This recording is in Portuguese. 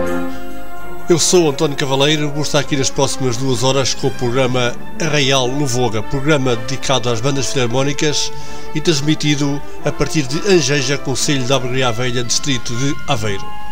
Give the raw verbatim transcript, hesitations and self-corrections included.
Eu sou António Cavaleiro, vou estar aqui nas próximas duas horas com o programa Arraial no Voga, programa dedicado às bandas filarmónicas e transmitido a partir de Angeja, concelho de Alegria Velha, distrito de Aveiro.